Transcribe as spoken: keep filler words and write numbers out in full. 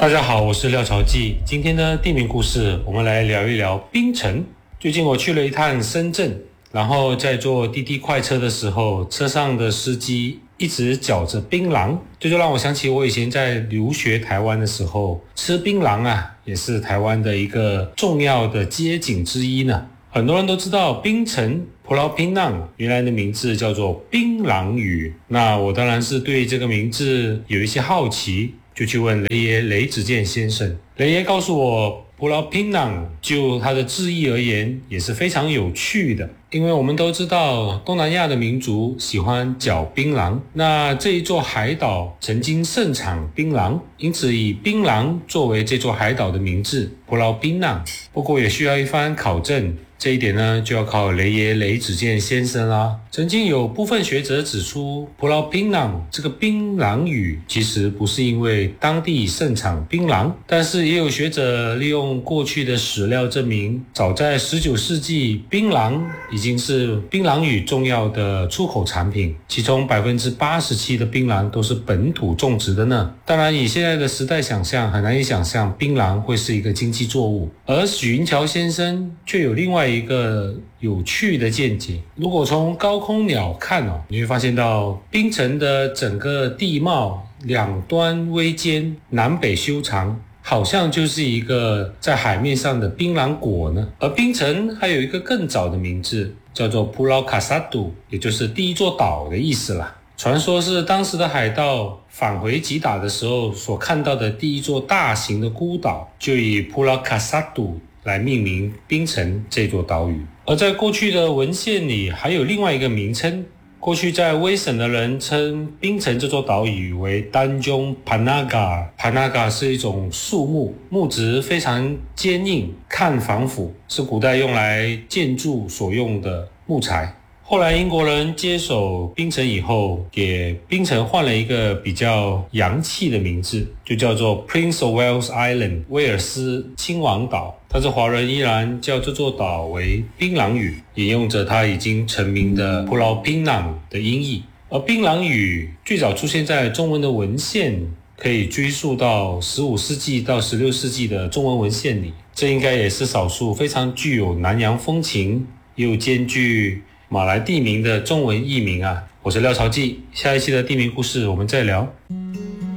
大家好，我是廖朝记。今天的地名故事，我们来聊一聊槟城。最近我去了一趟深圳，然后在坐滴滴快车的时候，车上的司机一直嚼着槟榔，这就让我想起我以前在留学台湾的时候，吃槟榔啊，也是台湾的一个重要的街景之一呢。很多人都知道槟城 Pulau Pinang 原来的名字叫做槟榔屿，那我当然是对这个名字有一些好奇，就去问雷爷雷子健先生。雷爷告诉我 Pulau Pinang 就它的字义而言也是非常有趣的，因为我们都知道东南亚的民族喜欢嚼槟榔，那这一座海岛曾经盛产槟榔，因此以槟榔作为这座海岛的名字 Pulau Pinang。 不过也需要一番考证，这一点呢，就要靠雷爷雷子健先生啦。曾经有部分学者指出 Pulau Pinang 这个槟榔屿其实不是因为当地盛产槟榔，但是也有学者利用过去的史料证明，早在十九世纪，槟榔已经是槟榔屿重要的出口产品，其中 百分之八十七 的槟榔都是本土种植的呢。当然以现在的时代想象，很难以想象槟榔会是一个经济作物，而许云桥先生却有另外一个有趣的见解。如果从高空鸟看哦，你会发现到槟城的整个地貌两端微尖，南北修长，好像就是一个在海面上的槟榔果呢。而槟城还有一个更早的名字，叫做 Pulau Kasadu， 也就是第一座岛的意思啦。传说是当时的海盗返回吉打的时候所看到的第一座大型的孤岛，就以 Pulau Kasadu 来命名槟城这座岛屿。而在过去的文献里还有另外一个名称，过去在威省的人称槟城这座岛屿为 Tanjung Panaga。 Panaga 是一种树木，木质非常坚硬，看防腐，是古代用来建筑所用的木材。后来英国人接手槟城以后，给槟城换了一个比较洋气的名字，就叫做 Prince of Wales Island， 威尔斯亲王岛。但是华人依然叫这座岛为槟榔屿，沿用着它已经成名的 Pulau Pinang 的音译。而槟榔屿最早出现在中文的文献，可以追溯到十五世纪到十六世纪的中文文献里，这应该也是少数非常具有南洋风情又兼具马来地名的中文译名啊。我是廖朝记，下一期的地名故事我们再聊。